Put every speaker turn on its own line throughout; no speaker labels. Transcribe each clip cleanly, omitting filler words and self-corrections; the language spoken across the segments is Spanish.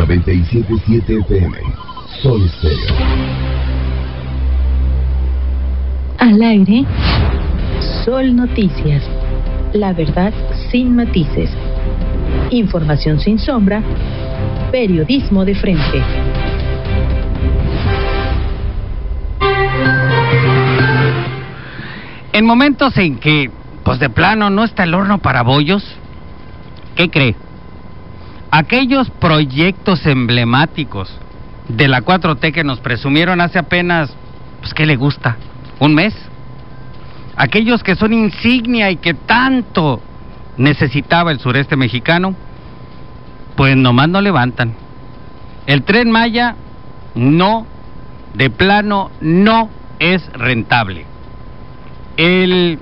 97.7 FM. Sol Estéreo.
Al aire, Sol Noticias. La verdad sin matices. Información sin sombra. Periodismo de frente.
En momentos en que, pues de plano, no está el horno para bollos, ¿qué cree? Aquellos proyectos emblemáticos de la 4T que nos presumieron hace apenas, pues ¿qué le gusta? ¿Un mes? Aquellos que son insignia y que tanto necesitaba el sureste mexicano, pues nomás no levantan. El Tren Maya no, de plano, no es rentable. El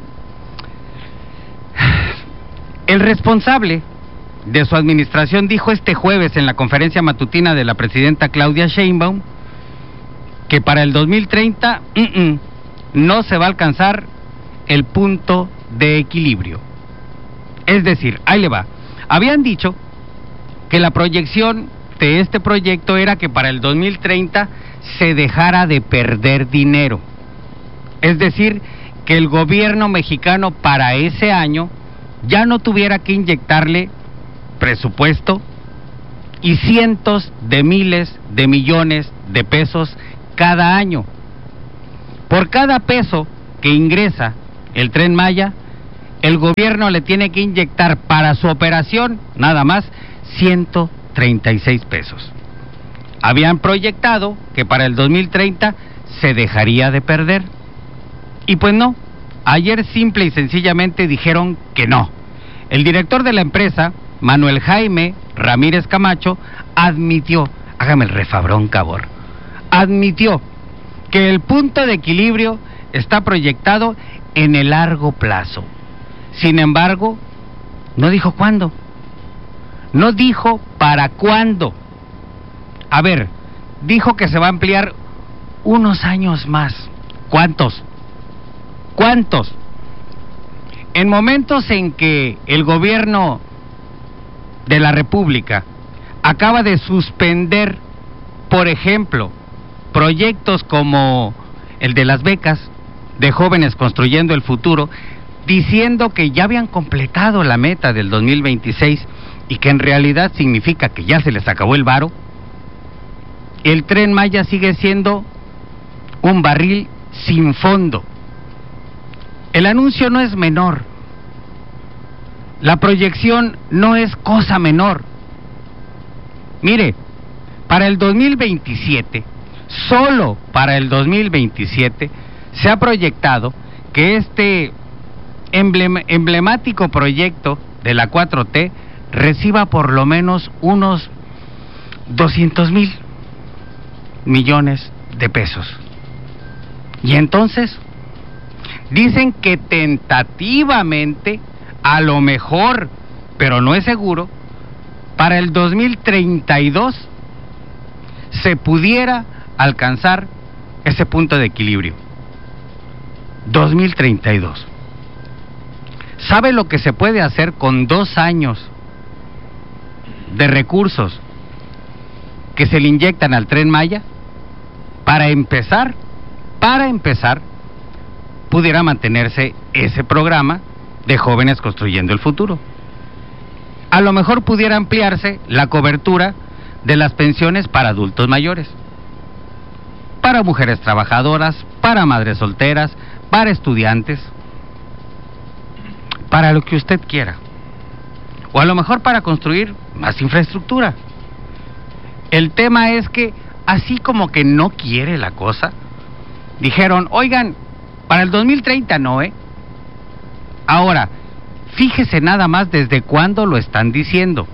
responsable de su administración dijo este jueves en la conferencia matutina de la presidenta Claudia Sheinbaum que para el 2030 no se va a alcanzar el punto de equilibrio. Es decir, ahí le va. Habían dicho que la proyección de este proyecto era que para el 2030 se dejara de perder dinero. Es decir, que el gobierno mexicano para ese año ya no tuviera que inyectarle presupuesto y cientos de miles de millones de pesos cada año. Por cada peso que ingresa el Tren Maya, el gobierno le tiene que inyectar para su operación nada más 136 pesos. Habían proyectado que para el 2030 se dejaría de perder. Y pues no, ayer simple y sencillamente dijeron que no. El director de la empresa, Manuel Jaime Ramírez Camacho, admitió, hágame el refabrón, cabor, admitió que el punto de equilibrio está proyectado en el largo plazo. Sin embargo, no dijo cuándo, no dijo para cuándo. A ver, dijo que se va a ampliar unos años más. ¿Cuántos? ¿Cuántos? En momentos en que el gobierno de la República acaba de suspender, por ejemplo, proyectos como el de las becas de jóvenes construyendo el futuro, diciendo que ya habían completado la meta del 2026 y que en realidad significa que ya se les acabó el varo, el Tren Maya sigue siendo un barril sin fondo. El anuncio no es menor, la proyección no es cosa menor. Mire, para el 2027, solo para el 2027, se ha proyectado que este emblemático proyecto de la 4T reciba por lo menos unos 200,000 millones de pesos. Y entonces dicen que tentativamente, a lo mejor, pero no es seguro, para el 2032 se pudiera alcanzar ese punto de equilibrio. 2032. ¿Sabe lo que se puede hacer con 2 años de recursos que se le inyectan al Tren Maya? Para empezar, pudiera mantenerse ese programa de jóvenes construyendo el futuro. A lo mejor pudiera ampliarse la cobertura de las pensiones para adultos mayores, para mujeres trabajadoras, para madres solteras, para estudiantes, para lo que usted quiera. O a lo mejor para construir más infraestructura. El tema es que, así como que no quiere la cosa, dijeron, oigan, para el 2030 no, Ahora, fíjese nada más desde cuándo lo están diciendo.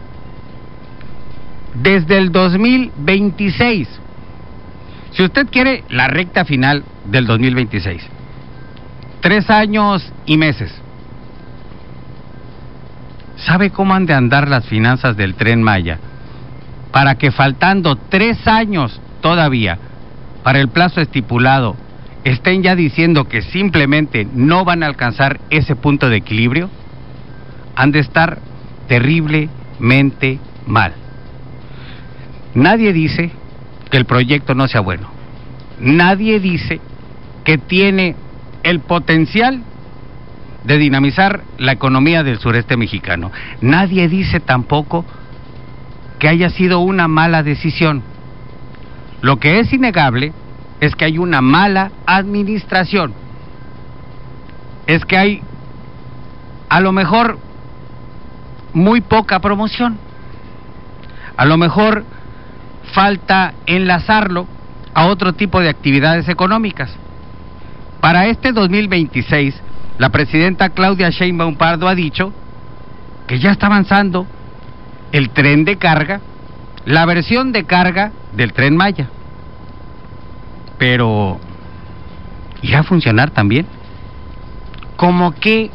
Desde el 2026. Si usted quiere la recta final del 2026, 3 años y meses. ¿Sabe cómo han de andar las finanzas del Tren Maya? Para que faltando 3 años todavía para el plazo estipulado, estén ya diciendo que simplemente no van a alcanzar ese punto de equilibrio, han de estar terriblemente mal. Nadie dice que el proyecto no sea bueno. Nadie dice que tiene el potencial de dinamizar la economía del sureste mexicano. Nadie dice tampoco que haya sido una mala decisión. Lo que es innegable es que hay una mala administración. Es que hay, a lo mejor, muy poca promoción. A lo mejor falta enlazarlo a otro tipo de actividades económicas. Para este 2026, la presidenta Claudia Sheinbaum Pardo ha dicho que ya está avanzando el tren de carga, la versión de carga del Tren Maya. Pero, ¿irá a funcionar también? ¿Cómo qué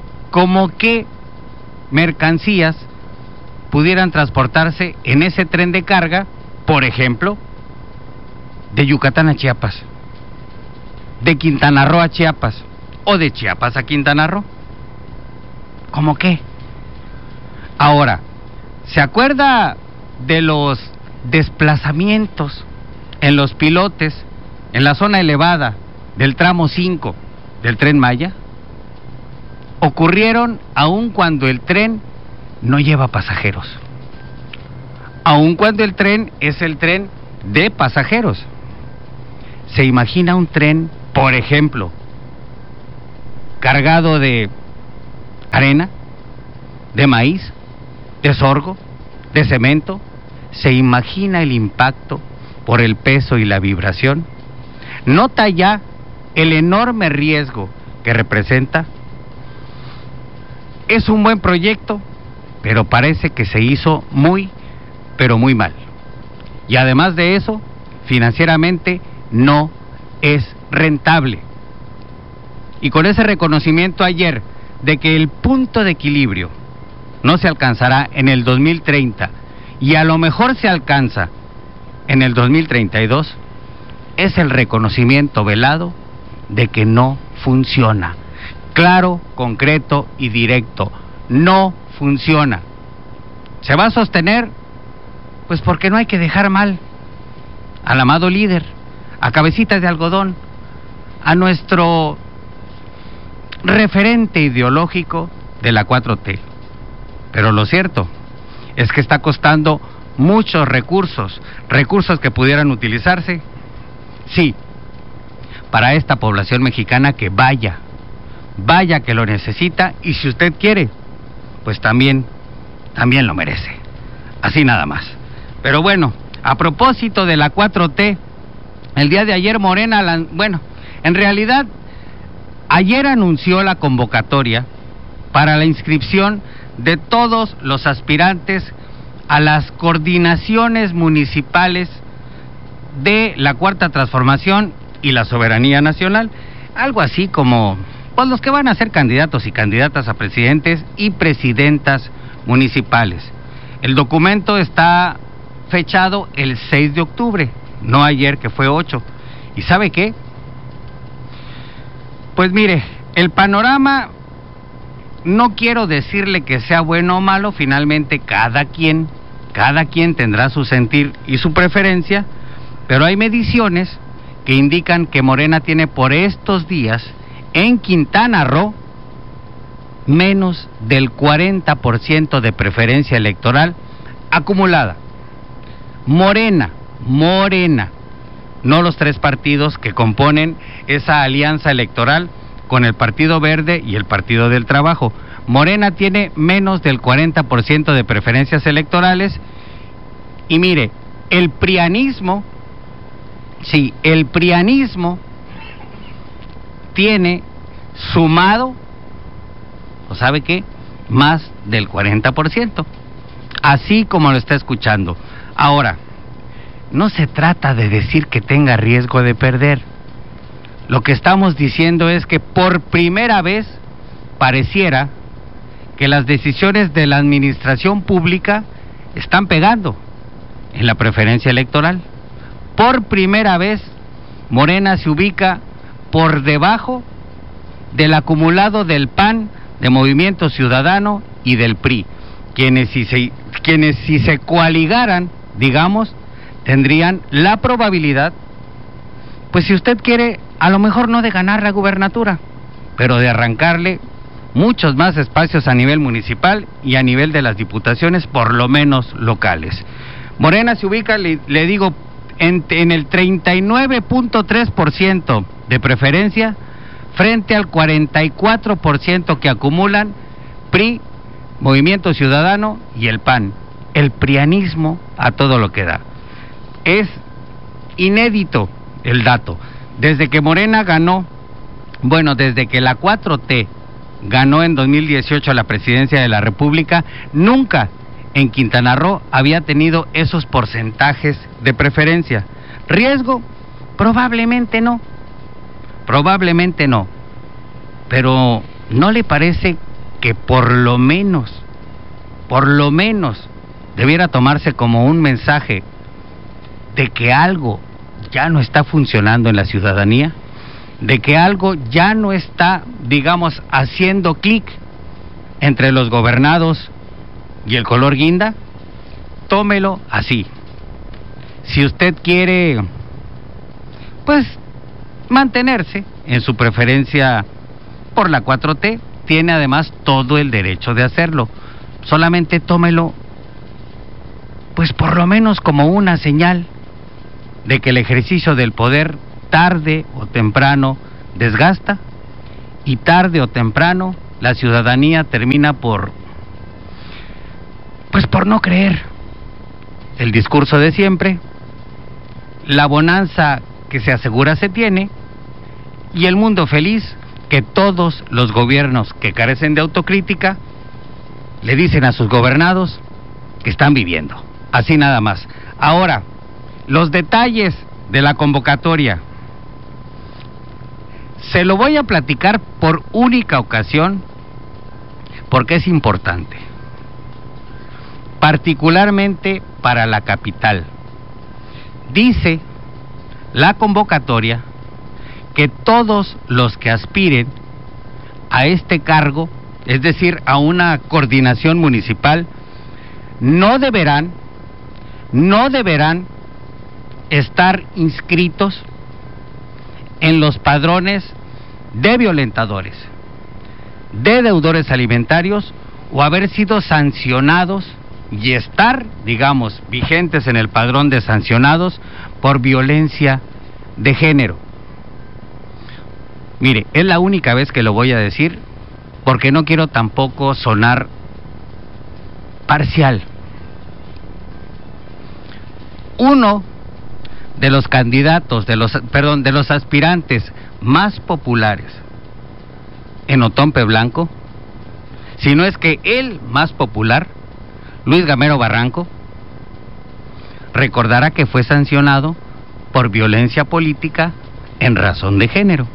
mercancías pudieran transportarse en ese tren de carga, por ejemplo, de Yucatán a Chiapas, de Quintana Roo a Chiapas, o de Chiapas a Quintana Roo? ¿Cómo qué? Ahora, ¿se acuerda de los desplazamientos en los pilotes, en la zona elevada del tramo 5 del Tren Maya? Ocurrieron aun cuando el tren no lleva pasajeros, aun cuando el tren es el tren de pasajeros. ¿Se imagina un tren, por ejemplo, cargado de arena, de maíz, de sorgo, de cemento? ¿Se imagina el impacto por el peso y la vibración? ¿Nota ya el enorme riesgo que representa? Es un buen proyecto, pero parece que se hizo muy, pero muy mal. Y además de eso, financieramente no es rentable. Y con ese reconocimiento ayer de que el punto de equilibrio no se alcanzará en el 2030 y a lo mejor se alcanza en el 2032, es el reconocimiento velado de que no funciona. Claro, concreto y directo, no funciona. ¿Se va a sostener? Pues porque no hay que dejar mal al amado líder, a cabecita de algodón, a nuestro referente ideológico de la 4T. Pero lo cierto es que está costando muchos recursos que pudieran utilizarse, sí, para esta población mexicana que vaya que lo necesita, y si usted quiere, pues también lo merece. Así nada más. Pero bueno, a propósito de la 4T, el día de ayer Morena, en realidad, ayer anunció la convocatoria para la inscripción de todos los aspirantes a las coordinaciones municipales de la Cuarta Transformación y la Soberanía Nacional, algo así como pues los que van a ser candidatos y candidatas a presidentes y presidentas municipales. El documento está fechado el 6 de octubre, no ayer que fue 8. ¿Y sabe qué? Pues mire, el panorama, no quiero decirle que sea bueno o malo, finalmente cada quien tendrá su sentir y su preferencia, pero hay mediciones que indican que Morena tiene por estos días en Quintana Roo menos del 40% de preferencia electoral acumulada. Morena, no los tres partidos que componen esa alianza electoral con el Partido Verde y el Partido del Trabajo. Morena tiene menos del 40% de preferencias electorales, y mire, el prianismo tiene sumado, ¿o sabe qué? Más del 40%, así como lo está escuchando. Ahora, no se trata de decir que tenga riesgo de perder. Lo que estamos diciendo es que por primera vez pareciera que las decisiones de la administración pública están pegando en la preferencia electoral. Por primera vez, Morena se ubica por debajo del acumulado del PAN, de Movimiento Ciudadano y del PRI, quienes si se coaligaran, digamos, tendrían la probabilidad, pues si usted quiere, a lo mejor no de ganar la gubernatura, pero de arrancarle muchos más espacios a nivel municipal y a nivel de las diputaciones, por lo menos locales. Morena se ubica, le digo, en el 39.3% de preferencia frente al 44% que acumulan PRI, Movimiento Ciudadano y el PAN. El prianismo a todo lo que da. Es inédito el dato. Desde que Morena ganó, desde que la 4T ganó en 2018 la presidencia de la República, nunca en Quintana Roo había tenido esos porcentajes de preferencia. ¿Riesgo? Probablemente no. Pero ¿no le parece que por lo menos debiera tomarse como un mensaje de que algo ya no está funcionando en la ciudadanía? De que algo ya no está, digamos, haciendo clic entre los gobernados y el color guinda. Tómelo así. Si usted quiere, pues, mantenerse en su preferencia por la 4T, tiene además todo el derecho de hacerlo. Solamente tómelo, pues por lo menos como una señal de que el ejercicio del poder tarde o temprano desgasta, y tarde o temprano la ciudadanía termina por no creer el discurso de siempre, la bonanza que se asegura se tiene, y el mundo feliz que todos los gobiernos que carecen de autocrítica le dicen a sus gobernados que están viviendo. Así nada más. Ahora, los detalles de la convocatoria se lo voy a platicar por única ocasión porque es importante, particularmente para la capital. Dice la convocatoria que todos los que aspiren a este cargo, es decir, a una coordinación municipal, no deberán estar inscritos en los padrones de violentadores, de deudores alimentarios, o haber sido sancionados y estar, digamos, vigentes en el padrón de sancionados por violencia de género. Mire, es la única vez que lo voy a decir, porque no quiero tampoco sonar parcial. Uno de los candidatos, de los aspirantes más populares en Otompe Blanco, si no es que el más popular, Luis Gamero Barranco, recordará que fue sancionado por violencia política en razón de género.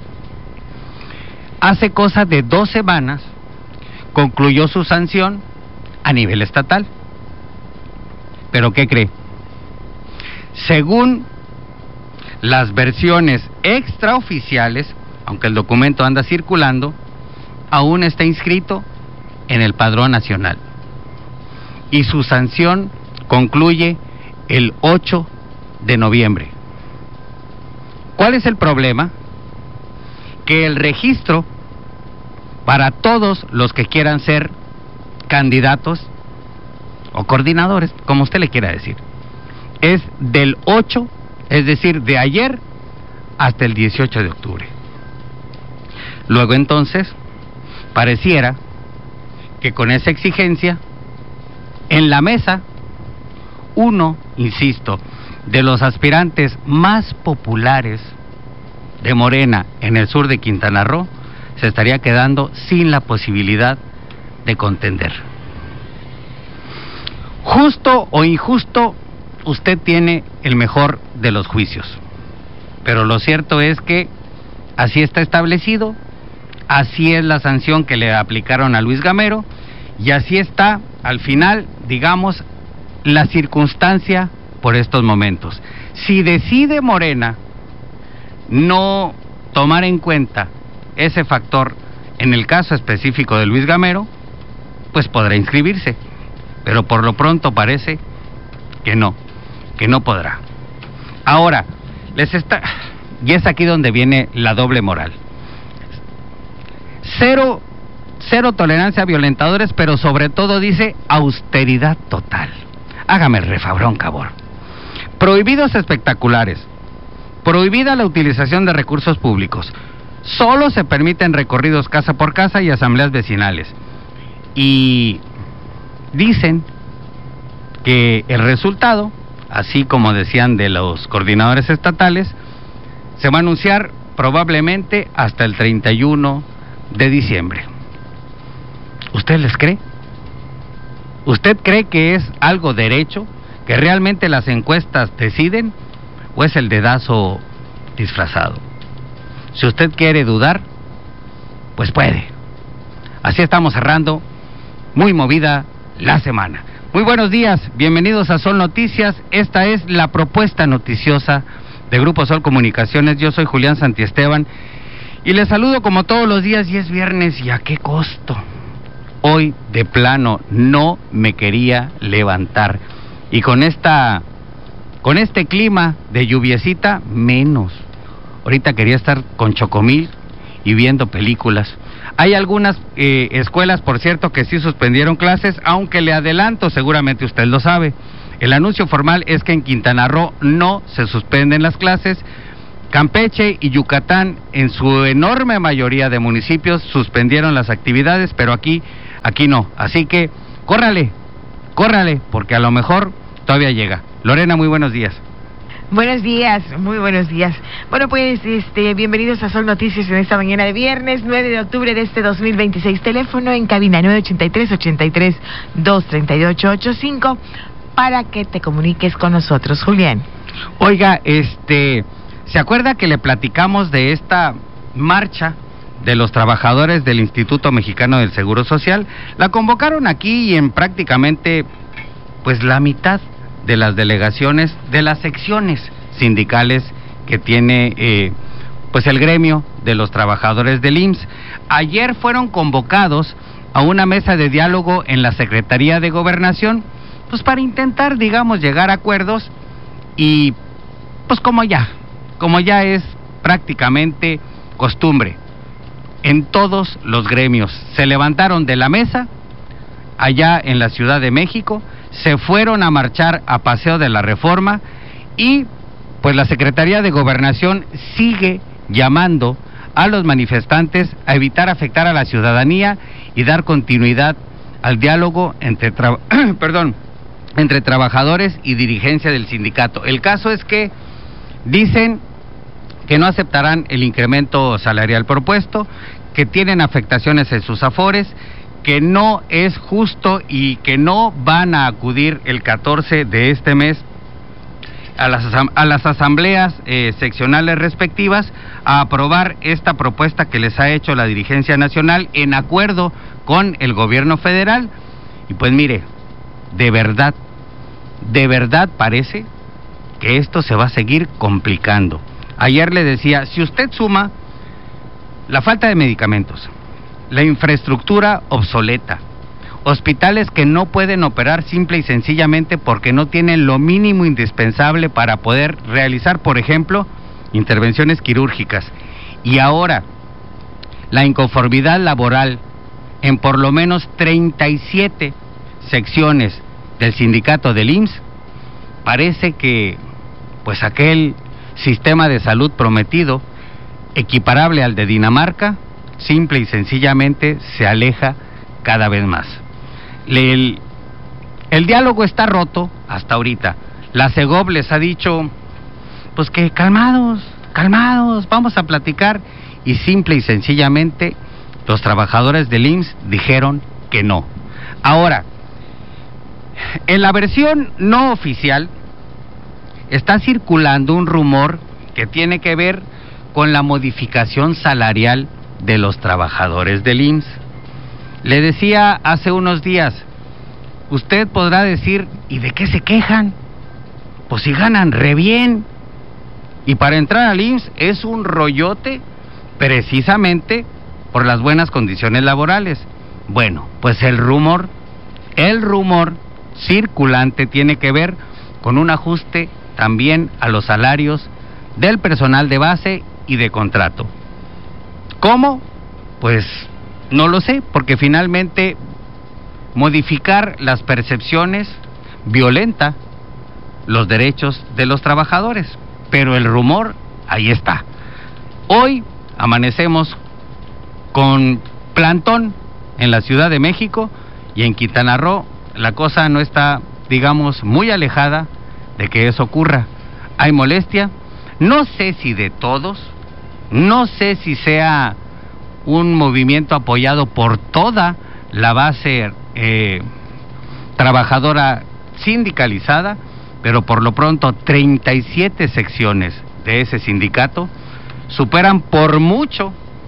Hace cosa de 2 semanas concluyó su sanción a nivel estatal. ¿Pero qué cree? Según las versiones extraoficiales, aunque el documento anda circulando, aún está inscrito en el padrón nacional. Y su sanción concluye el 8 de noviembre. ¿Cuál es el problema? Que el registro para todos los que quieran ser candidatos o coordinadores, como usted le quiera decir, es del 8, es decir, de ayer hasta el 18 de octubre. Luego entonces, pareciera que con esa exigencia, en la mesa, uno, insisto, de los aspirantes más populares de Morena en el sur de Quintana Roo, se estaría quedando sin la posibilidad de contender. Justo o injusto, usted tiene el mejor de los juicios, pero lo cierto es que así está establecido, así es la sanción que le aplicaron a Luis Gamero, y así está, al final, digamos, la circunstancia por estos momentos. Si decide Morena no tomar en cuenta ese factor en el caso específico de Luis Gamero, pues podrá inscribirse, pero por lo pronto parece que no. que no podrá. Ahora, y es aquí donde viene la doble moral. Cero tolerancia a violentadores, pero sobre todo dice austeridad total. Hágame el refabrón, cabor. Prohibidos espectaculares. Prohibida la utilización de recursos públicos. Solo se permiten recorridos casa por casa y asambleas vecinales. Y dicen que el resultado, así como decían de los coordinadores estatales, se va a anunciar probablemente hasta el 31 de diciembre. ¿Usted les cree? ¿Usted cree que es algo derecho? ¿Que realmente las encuestas deciden? ¿O es el dedazo disfrazado? Si usted quiere dudar, pues puede. Así estamos cerrando, muy movida la semana. Muy buenos días, bienvenidos a Sol Noticias. Esta es la propuesta noticiosa de Grupo Sol Comunicaciones. Yo soy Julián Santiesteban y les saludo como todos los días, y es viernes. ¿Y a qué costo? Hoy de plano no me quería levantar, y con este clima de lluviecita menos. Ahorita quería estar con Chocomil y viendo películas. Hay algunas escuelas, por cierto, que sí suspendieron clases, aunque le adelanto, seguramente usted lo sabe. El anuncio formal es que en Quintana Roo no se suspenden las clases. Campeche y Yucatán, en su enorme mayoría de municipios, suspendieron las actividades, pero aquí no. Así que córrale, porque a lo mejor todavía llega. Lorena, muy buenos días.
Buenos días, muy buenos días. Bueno, pues bienvenidos a Sol Noticias en esta mañana de viernes, 9 de octubre de este 2026. Teléfono en cabina 983-83-238-85 para que te comuniques con nosotros, Julián.
Oiga, ¿se acuerda que le platicamos de esta marcha de los trabajadores del Instituto Mexicano del Seguro Social? La convocaron aquí y en prácticamente pues la mitad de las delegaciones de las secciones sindicales que tiene pues el gremio de los trabajadores del IMSS. Ayer fueron convocados a una mesa de diálogo en la Secretaría de Gobernación, pues para intentar, digamos, llegar a acuerdos, y pues como ya es prácticamente costumbre en todos los gremios, se levantaron de la mesa allá en la Ciudad de México, se fueron a marchar a Paseo de la Reforma, y pues la Secretaría de Gobernación sigue llamando a los manifestantes a evitar afectar a la ciudadanía y dar continuidad al diálogo entre trabajadores y dirigencia del sindicato. El caso es que dicen que no aceptarán el incremento salarial propuesto, que tienen afectaciones en sus afores, que no es justo y que no van a acudir el 14 de este mes a las asambleas seccionales respectivas a aprobar esta propuesta que les ha hecho la dirigencia nacional en acuerdo con el gobierno federal. Y pues mire, de verdad parece que esto se va a seguir complicando. Ayer le decía, si usted suma la falta de medicamentos, la infraestructura obsoleta, hospitales que no pueden operar simple y sencillamente porque no tienen lo mínimo indispensable para poder realizar, por ejemplo, intervenciones quirúrgicas, y ahora la inconformidad laboral en por lo menos 37 secciones del sindicato del IMSS, parece que pues aquel sistema de salud prometido, equiparable al de Dinamarca, simple y sencillamente se aleja cada vez más. El diálogo está roto hasta ahorita. La CEGOB les ha dicho pues que calmados, vamos a platicar, y simple y sencillamente los trabajadores del IMSS dijeron que no. Ahora, en la versión no oficial está circulando un rumor que tiene que ver con la modificación salarial de los trabajadores del IMSS. Le decía hace unos días, usted podrá decir, ¿y de qué se quejan? Pues si ganan re bien. Y para entrar al IMSS es un rollote precisamente por las buenas condiciones laborales. Bueno, pues el rumor circulante tiene que ver con un ajuste también a los salarios del personal de base y de contrato. ¿Cómo? Pues no lo sé, porque finalmente modificar las percepciones violenta los derechos de los trabajadores, pero el rumor ahí está. Hoy amanecemos con plantón en la Ciudad de México y en Quintana Roo la cosa no está, digamos, muy alejada de que eso ocurra. Hay molestia, no sé si de todos, no sé si sea un movimiento apoyado por toda la base trabajadora sindicalizada, pero por lo pronto 37 secciones de ese sindicato superan por mucho,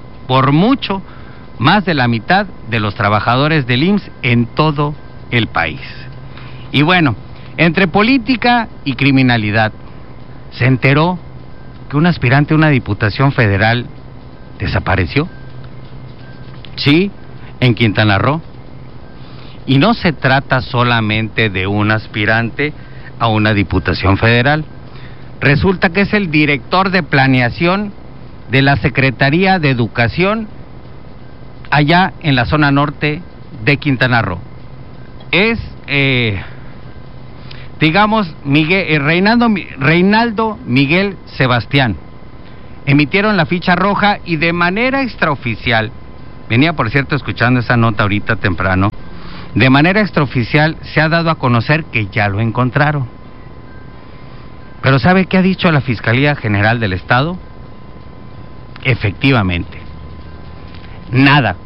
más de la mitad de los trabajadores del IMSS en todo el país. Y bueno, entre política y criminalidad, se enteró que un aspirante a una diputación federal desapareció. Sí, en Quintana Roo. Y no se trata solamente de un aspirante a una diputación federal. Resulta que es el director de planeación de la Secretaría de Educación allá en la zona norte de Quintana Roo. Es, digamos, Reinaldo Miguel Sebastián. Emitieron la ficha roja y de manera extraoficial, venía por cierto escuchando esa nota ahorita temprano, de manera extraoficial se ha dado a conocer que ya lo encontraron. Pero ¿sabe qué ha dicho la Fiscalía General del Estado? Efectivamente, nada.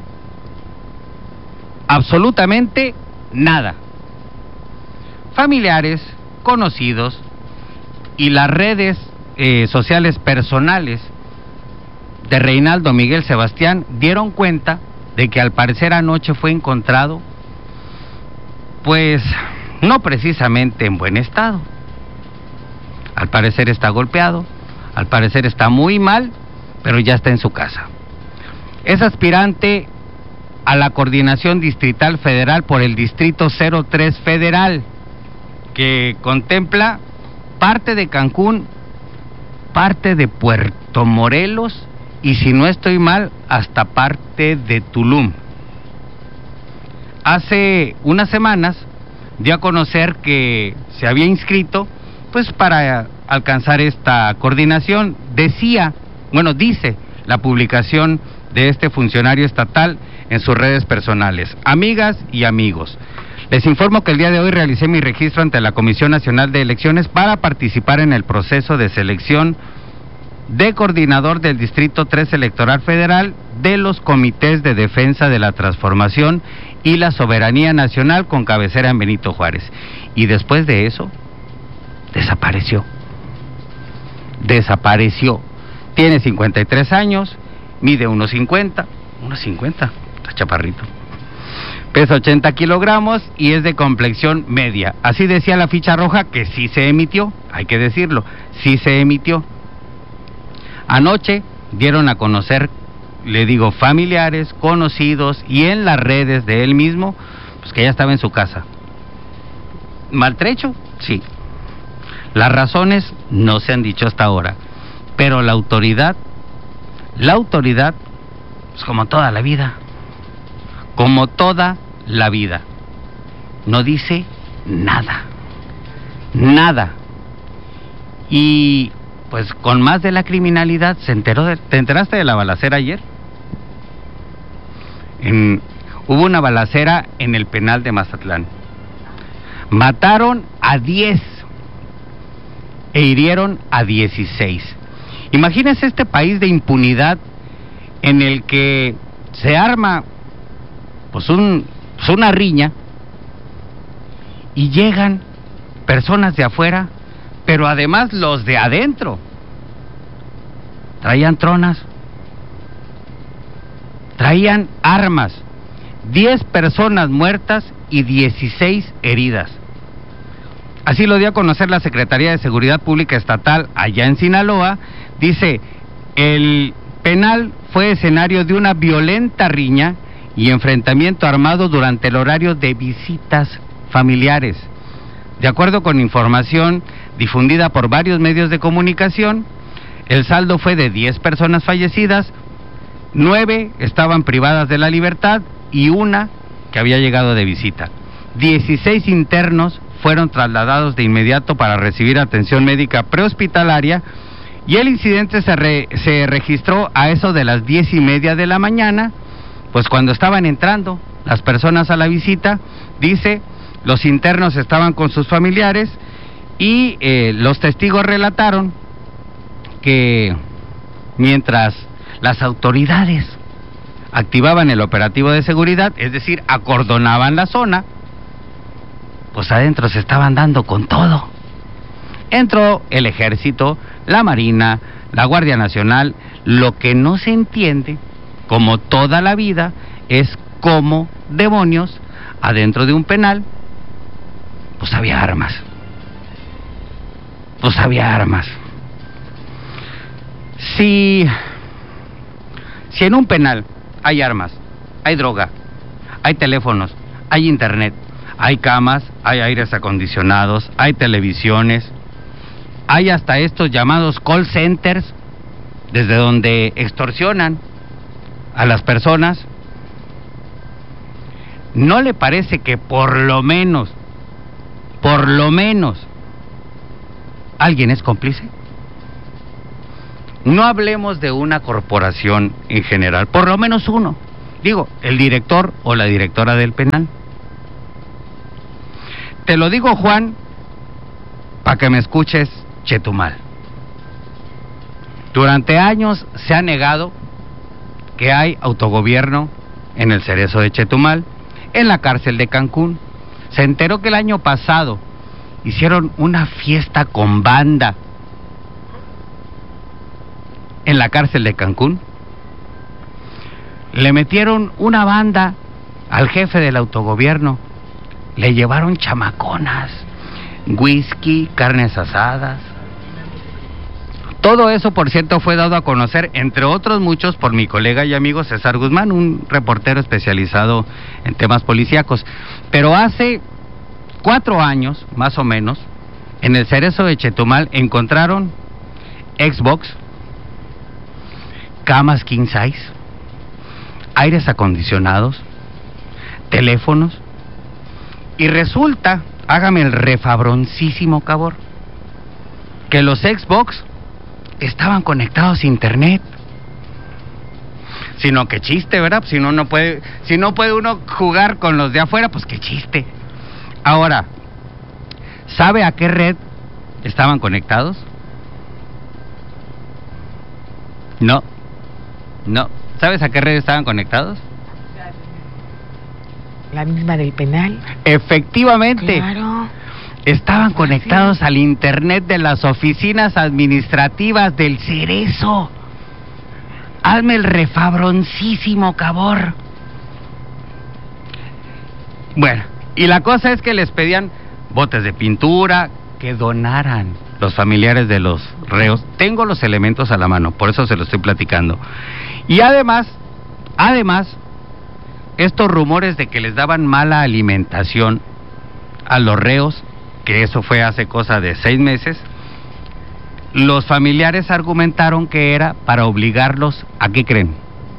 Absolutamente nada. Familiares, conocidos y las redes sociales personales de Reinaldo Miguel Sebastián dieron cuenta de que al parecer anoche fue encontrado, pues no precisamente en buen estado. Al parecer está golpeado, al parecer está muy mal, pero ya está en su casa. Es aspirante a la Coordinación Distrital Federal por el Distrito 03 Federal, que contempla parte de Cancún, parte de Puerto Morelos y, si no estoy mal, hasta parte de Tulum. Hace unas semanas dio a conocer que se había inscrito pues para alcanzar esta coordinación. Dice la publicación de este funcionario estatal en sus redes personales. Amigas y amigos, les informo que el día de hoy realicé mi registro ante la Comisión Nacional de Elecciones para participar en el proceso de selección de coordinador del Distrito 3 Electoral Federal de los Comités de Defensa de la Transformación y la Soberanía Nacional con cabecera en Benito Juárez. Y después de eso, desapareció. Tiene 53 años, mide 1.50, está chaparrito. Pesa 80 kilogramos y es de complexión media. Así decía la ficha roja, que sí se emitió, hay que decirlo, sí se emitió. Anoche dieron a conocer, le digo, familiares, conocidos y en las redes de él mismo, pues que ya estaba en su casa. ¿Maltrecho? Sí. Las razones no se han dicho hasta ahora, pero la autoridad, pues como toda la vida, no dice nada. Y pues con más de la criminalidad, ¿te enteraste de la balacera ayer? Hubo una balacera en el penal de Mazatlán. Mataron a 10 e hirieron a 16. Imagínense este país de impunidad en el que se arma pues una riña y llegan personas de afuera, pero además los de adentro traían tronas, traían armas, 10 personas muertas y 16 heridas. Así lo dio a conocer la Secretaría de Seguridad Pública Estatal allá en Sinaloa. Dice, el penal fue escenario de una violenta riña y enfrentamiento armado durante el horario de visitas familiares. De acuerdo con información difundida por varios medios de comunicación, el saldo fue de 10 personas fallecidas, 9 estaban privadas de la libertad y una que había llegado de visita. 16 internos fueron trasladados de inmediato para recibir atención médica prehospitalaria y el incidente se registró a eso de las 10:30 de la mañana, pues cuando estaban entrando las personas a la visita, dice, los internos estaban con sus familiares y los testigos relataron que mientras las autoridades activaban el operativo de seguridad, es decir, acordonaban la zona, pues adentro se estaban dando con todo. Entró el ejército, la marina, la Guardia Nacional. Lo que no se entiende, como toda la vida, es cómo demonios adentro de un penal pues había armas. Si en un penal hay armas, hay droga, hay teléfonos, hay internet, hay camas, hay aires acondicionados, hay televisiones, hay hasta estos llamados call centers, desde donde extorsionan a las personas, ¿no le parece que por lo menos, alguien es cómplice? No hablemos de una corporación en general, por lo menos uno. Digo, el director o la directora del penal. Te lo digo, Juan, para que me escuches, Chetumal. Durante años se ha negado que hay autogobierno en el Cerezo de Chetumal, en la cárcel de Cancún. Se enteró que el año pasado hicieron una fiesta con banda en la cárcel de Cancún. Le metieron una banda al jefe del autogobierno. Le llevaron chamaconas, whisky, carnes asadas. Todo eso, por cierto, fue dado a conocer, entre otros muchos, por mi colega y amigo César Guzmán, un reportero especializado en temas policíacos. Pero hace 4 años, más o menos, en el Cerezo de Chetumal encontraron Xbox, camas king size, aires acondicionados, teléfonos, y resulta, hágame el refabroncísimo favor, que los Xbox estaban conectados a internet. Sino que chiste, ¿verdad? Si no puede uno jugar con los de afuera, pues qué chiste. Ahora, ¿sabe a qué red estaban conectados? No. ¿Sabes a qué red estaban conectados?
La misma del penal.
Efectivamente.
Claro.
Estaban conectados al internet de las oficinas administrativas del Cerezo. Hazme el refabroncísimo favor. Bueno, y la cosa es que les pedían botes de pintura que donaran los familiares de los reos. Tengo los elementos a la mano, por eso se los estoy platicando. Y además, estos rumores de que les daban mala alimentación a los reos, que eso fue hace cosa de 6 meses, los familiares argumentaron que era para obligarlos, ¿a qué creen?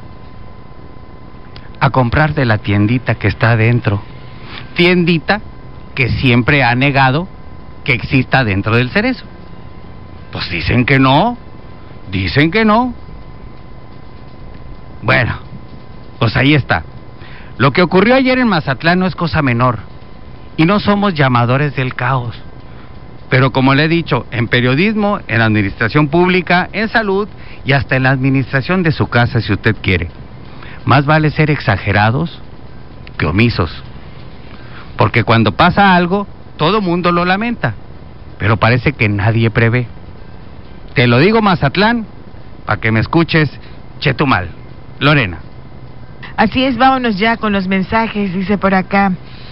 A comprar de la tiendita que está adentro. Tiendita que siempre ha negado que exista dentro del Cerezo. Pues dicen que no. Bueno, pues ahí está. Lo que ocurrió ayer en Mazatlán no es cosa menor. Y no somos llamadores del caos. Pero como le he dicho, en periodismo, en administración pública, en salud y hasta en la administración de su casa, si usted quiere, más vale ser exagerados que omisos. Porque cuando pasa algo, todo mundo lo lamenta, pero parece que nadie prevé. Te lo digo, Mazatlán, para que me escuches, Chetumal. Lorena.
Así es, vámonos ya con los mensajes, dice por acá.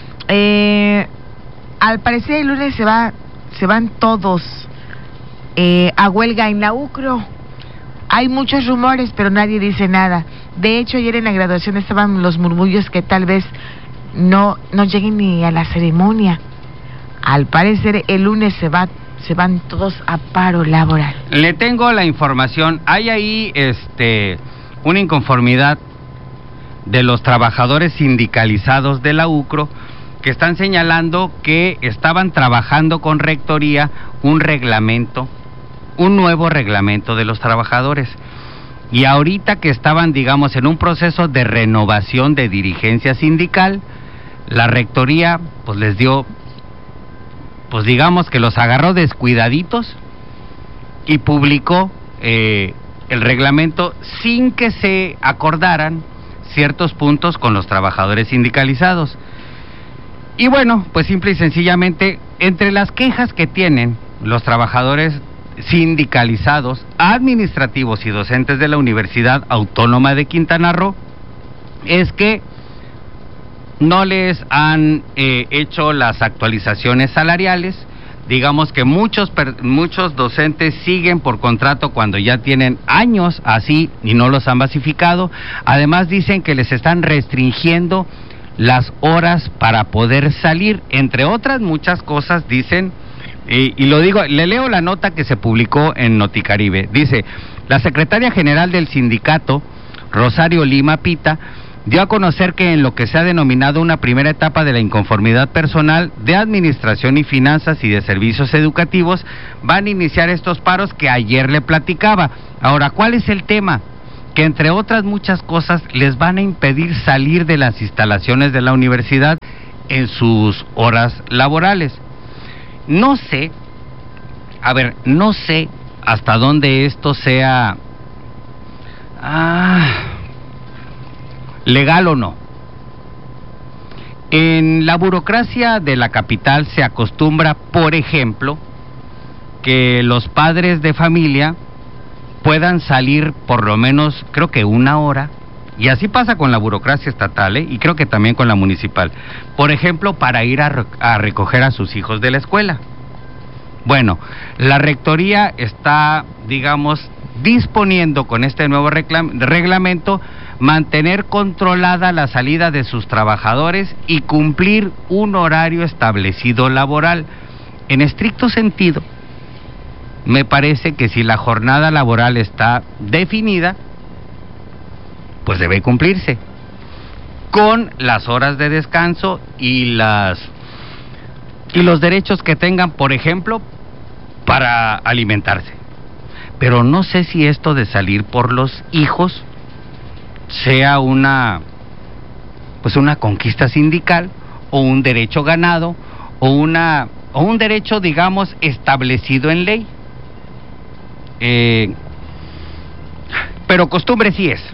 Al parecer el lunes se van todos a huelga en la UCRO. Hay muchos rumores, pero nadie dice nada. De hecho, ayer en la graduación estaban los murmullos que tal vez no lleguen ni a la ceremonia. al parecer el lunes se van todos a paro laboral.
Le tengo la información. Hay ahí una inconformidad de los trabajadores sindicalizados de la UCRO, que están señalando que estaban trabajando con Rectoría un nuevo reglamento de los trabajadores. Y ahorita que estaban, digamos, en un proceso de renovación de dirigencia sindical, la Rectoría pues les dio, pues digamos que los agarró descuidaditos y publicó el reglamento sin que se acordaran ciertos puntos con los trabajadores sindicalizados. Y bueno, pues simple y sencillamente, entre las quejas que tienen los trabajadores sindicalizados, administrativos y docentes de la Universidad Autónoma de Quintana Roo, es que no les han hecho las actualizaciones salariales. Digamos que muchos docentes siguen por contrato cuando ya tienen años así y no los han basificado. Además dicen que les están restringiendo las horas para poder salir, entre otras muchas cosas, dicen. Y lo digo, le leo la nota que se publicó en Noticaribe. Dice: la secretaria general del sindicato, Rosario Lima Pita, dio a conocer que en lo que se ha denominado una primera etapa de la inconformidad personal de administración y finanzas y de servicios educativos, van a iniciar estos paros que ayer le platicaba. Ahora, ¿cuál es el tema? Que entre otras muchas cosas les van a impedir salir de las instalaciones de la universidad en sus horas laborales. No sé hasta dónde esto sea legal o no. En la burocracia de la capital se acostumbra, por ejemplo, que los padres de familia puedan salir por lo menos, creo que 1 hora, y así pasa con la burocracia estatal, y creo que también con la municipal, por ejemplo, para ir a recoger a sus hijos de la escuela. Bueno, la Rectoría está, digamos, disponiendo con este nuevo reglamento mantener controlada la salida de sus trabajadores y cumplir un horario establecido laboral. En estricto sentido, me parece que si la jornada laboral está definida, pues debe cumplirse, con las horas de descanso y los derechos que tengan, por ejemplo, para alimentarse. Pero no sé si esto de salir por los hijos sea una conquista sindical o un derecho ganado o un derecho, digamos, establecido en ley. Pero costumbre sí es.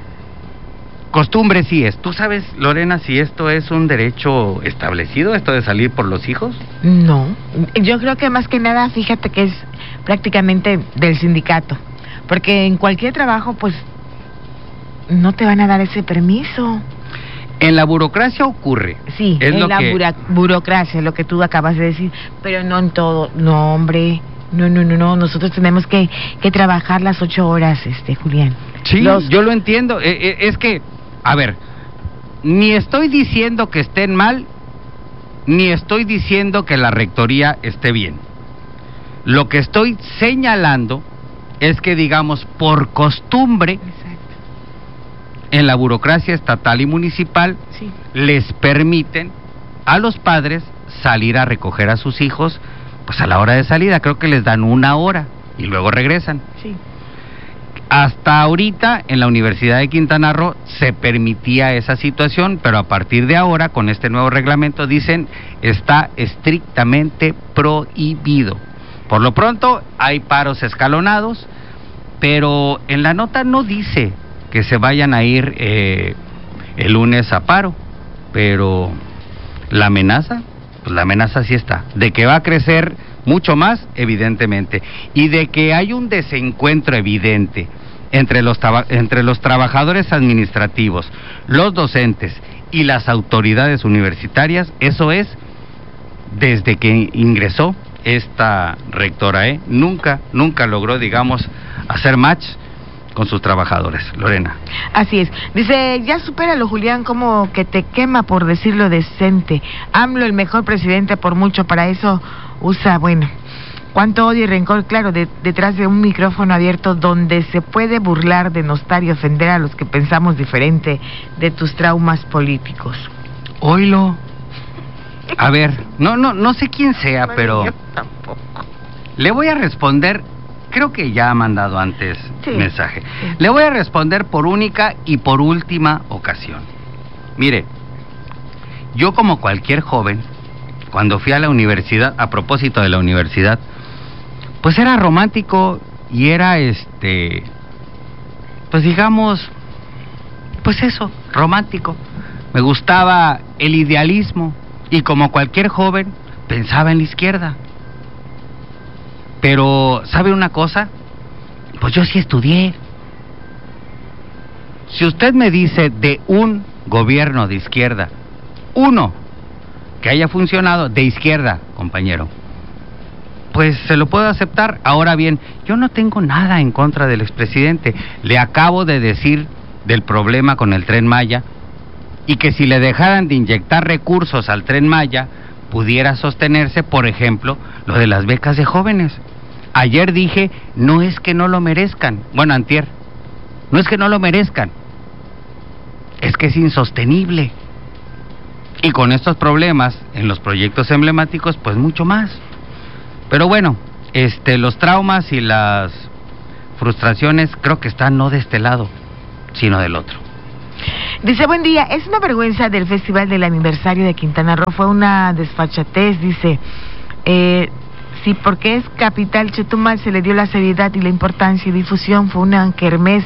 ¿Tú sabes, Lorena, si esto es un derecho establecido, esto de salir por los hijos?
No, yo creo que más que nada, fíjate que es prácticamente del sindicato, porque en cualquier trabajo, pues, no te van a dar ese permiso.
En la burocracia ocurre.
Sí, en la burocracia, lo que tú acabas de decir, pero no en todo. No, hombre, no, nosotros tenemos que trabajar las 8 horas, Julián.
Sí, yo lo entiendo, es que, a ver, ni estoy diciendo que estén mal, ni estoy diciendo que la Rectoría esté bien. Lo que estoy señalando es que, digamos, por costumbre, exacto, en la burocracia estatal y municipal, sí, les permiten a los padres salir a recoger a sus hijos, pues a la hora de salida, creo que les dan 1 hora y luego regresan. Sí. Hasta ahorita en la Universidad de Quintana Roo se permitía esa situación, pero a partir de ahora, con este nuevo reglamento, dicen, está estrictamente prohibido. Por lo pronto hay paros escalonados, pero en la nota no dice que se vayan a ir el lunes a paro, pero la amenaza, pues la amenaza sí está, de que va a crecer mucho más, evidentemente, y de que hay un desencuentro evidente entre los trabajadores administrativos, los docentes y las autoridades universitarias. Eso es desde que ingresó esta rectora, nunca logró, digamos, hacer match con sus trabajadores. Lorena.
Así es. Dice, ya supéralo, Julián, como que te quema por decirlo decente. AMLO, el mejor presidente por mucho, para eso usa, bueno, cuánto odio y rencor, claro, detrás de un micrófono abierto donde se puede burlar, denostar y ofender a los que pensamos diferente de tus traumas políticos.
Oílo. A ver, no sé quién sea, pero
Yo tampoco.
le voy a responder. Creo que ya ha mandado antes mensaje.
Sí.
Le voy a responder por única y por última ocasión. Mire, yo como cualquier joven, cuando fui a la universidad, a propósito de la universidad, pues era romántico y era pues digamos, pues eso, romántico. Me gustaba el idealismo y como cualquier joven pensaba en la izquierda. Pero, ¿sabe una cosa? Pues yo sí estudié. Si usted me dice de un gobierno de izquierda, uno que haya funcionado de izquierda, compañero, pues se lo puedo aceptar. Ahora bien, yo no tengo nada en contra del expresidente. Le acabo de decir del problema con el Tren Maya y que si le dejaran de inyectar recursos al Tren Maya, pudiera sostenerse, por ejemplo, lo de las becas de jóvenes. Ayer dije, no es que no lo merezcan, bueno, antier, no es que no lo merezcan, es que es insostenible. Y con estos problemas en los proyectos emblemáticos, pues mucho más. Pero bueno, los traumas y las frustraciones creo que están no de este lado, sino del otro.
Dice, buen día, es una vergüenza del Festival del Aniversario de Quintana Roo, fue una desfachatez, dice, sí, porque es capital, Chetumal se le dio la seriedad y la importancia y difusión, fue una kermés.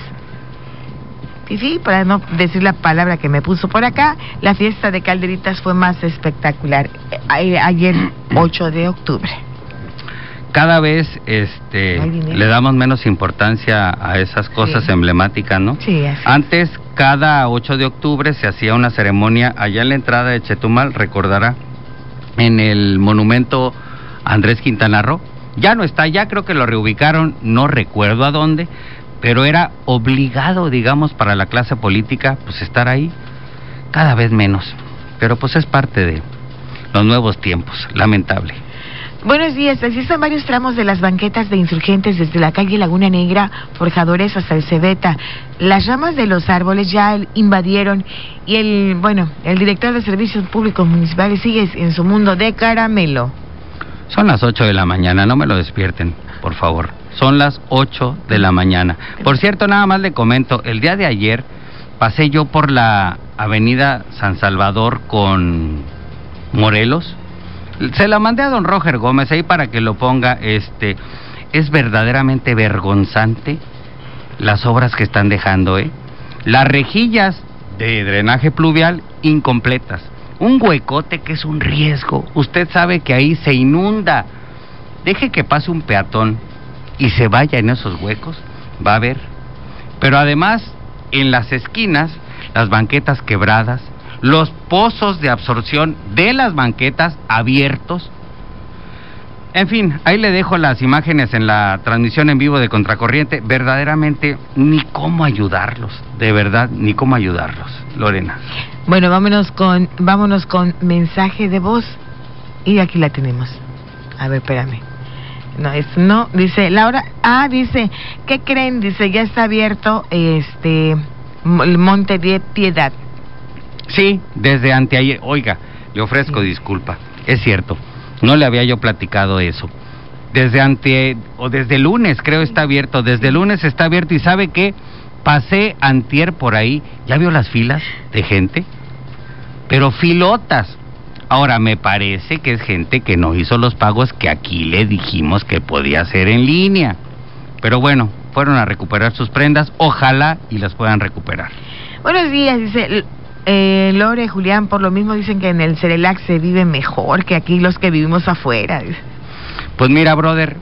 Y sí, para no decir la palabra que me puso por acá, la fiesta de Calderitas fue más espectacular, ayer 8 de octubre.
Cada vez le damos menos importancia a esas cosas emblemáticas, ¿no?
Sí, así.
Antes, cada 8 de octubre se hacía una ceremonia allá en la entrada de Chetumal, recordará, en el monumento Andrés Quintana Roo. Ya no está, ya creo que lo reubicaron, no recuerdo a dónde, pero era obligado, digamos, para la clase política, pues estar ahí, cada vez menos. Pero pues es parte de los nuevos tiempos, lamentable.
Buenos días, así están varios tramos de las banquetas de insurgentes desde la calle Laguna Negra, Forjadores hasta el Cebeta. Las ramas de los árboles ya invadieron y el director de Servicios Públicos Municipales sigue en su mundo de caramelo.
Son las 8 de la mañana, no me lo despierten, por favor. Son las 8 de la mañana. Por cierto, nada más le comento, el día de ayer pasé yo por la avenida San Salvador con Morelos. Se la mandé a don Roger Gómez ahí para que lo ponga. Es verdaderamente vergonzante las obras que están dejando, Las rejillas de drenaje pluvial incompletas. Un huecote que es un riesgo. Usted sabe que ahí se inunda. Deje que pase un peatón y se vaya en esos huecos, va a ver. Pero además, en las esquinas, las banquetas quebradas, los pozos de absorción de las banquetas abiertos. En fin, ahí le dejo las imágenes en la transmisión en vivo de Contracorriente. Verdaderamente, ni cómo ayudarlos, de verdad, ni cómo ayudarlos. Lorena.
Bueno, vámonos con mensaje de voz. Y aquí la tenemos. A ver, espérame. No, dice Laura, dice, ¿qué creen? Dice, ya está abierto el Monte de Piedad.
Sí, desde anteayer. Oiga, le ofrezco disculpa. Es cierto, no le había yo platicado eso. Desde lunes creo está abierto. Desde lunes está abierto y ¿sabe qué? Pasé antier por ahí. ¿Ya vio las filas de gente? Pero filotas. Ahora, me parece que es gente que no hizo los pagos que aquí le dijimos que podía hacer en línea. Pero bueno, fueron a recuperar sus prendas. Ojalá y las puedan recuperar.
Buenos días, dice Lore, Julián, por lo mismo dicen que en el Cerelac se vive mejor que aquí los que vivimos afuera.
Pues mira, brother,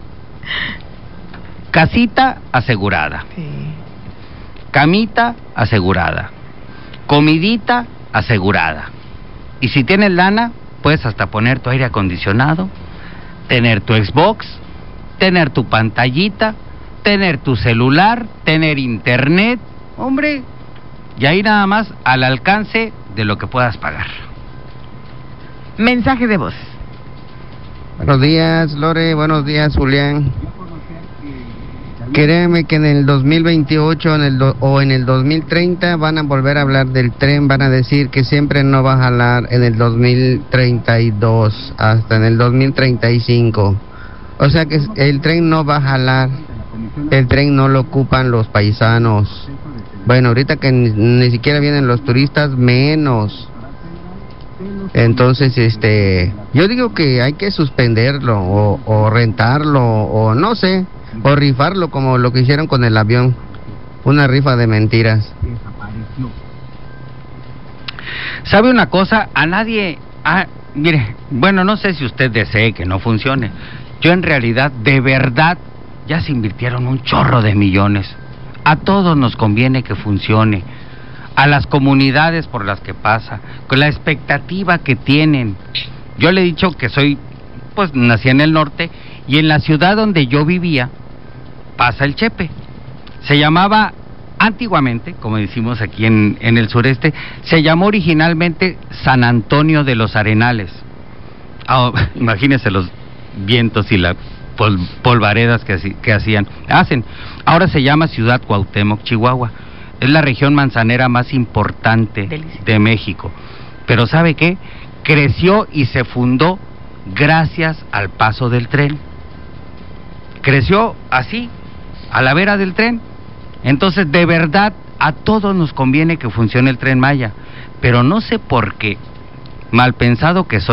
casita asegurada,
Sí.
camita asegurada, comidita asegurada. Y si tienes lana, puedes hasta poner tu aire acondicionado, tener tu Xbox, tener tu pantallita, tener tu celular, tener internet, hombre, y ahí nada más al alcance de lo que puedas pagar.
Mensaje de voz.
Buenos días, Lore. Buenos días, Julián. Créeme que en el 2028 o en el 2030 van a volver a hablar del tren, van a decir que siempre no va a jalar en el 2032, hasta en el 2035. O sea que el tren no va a jalar, el tren no lo ocupan los paisanos. Bueno, ahorita que ni siquiera vienen los turistas, menos. Entonces, yo digo que hay que suspenderlo o rentarlo o no sé, o rifarlo como lo que hicieron con el avión, una rifa de mentiras.
¿Sabe una cosa? A nadie, mire, bueno, no sé si usted desee que no funcione. Yo en realidad, de verdad, ya se invirtieron un chorro de millones. A todos nos conviene que funcione. A las comunidades por las que pasa, con la expectativa que tienen. Yo le he dicho que pues nací en el norte, y en la ciudad donde yo vivía, pasa el Chepe. Se llamaba, antiguamente, como decimos aquí en el sureste, se llamó originalmente San Antonio de los Arenales. Imagínense los vientos y las polvaredas que hacen. Ahora se llama Ciudad Cuauhtémoc, Chihuahua. Es la región manzanera más importante de México. Pero ¿sabe qué? Creció y se fundó gracias al paso del tren. Creció así, a la vera del tren. Entonces, de verdad, a todos nos conviene que funcione el Tren Maya. Pero no sé por qué, mal pensado que soy,